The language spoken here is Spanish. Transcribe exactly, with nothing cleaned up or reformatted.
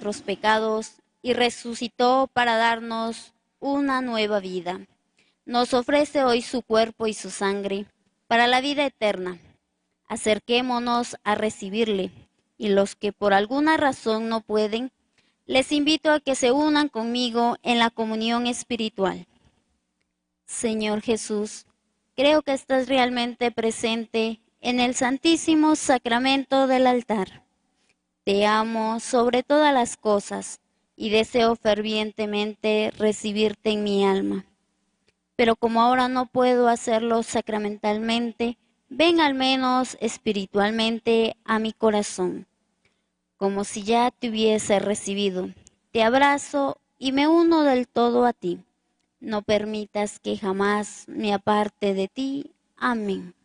nuestros pecados y resucitó para darnos una nueva vida. Nos ofrece hoy su cuerpo y su sangre para la vida eterna. Acerquémonos a recibirle, y los que por alguna razón no pueden, les invito a que se unan conmigo en la comunión espiritual. Señor Jesús, creo que estás realmente presente en el Santísimo Sacramento del altar. Te amo sobre todas las cosas y deseo fervientemente recibirte en mi alma. Pero como ahora no puedo hacerlo sacramentalmente, ven al menos espiritualmente a mi corazón, como si ya te hubiese recibido. Te abrazo y me uno del todo a ti. No permitas que jamás me aparte de ti. Amén.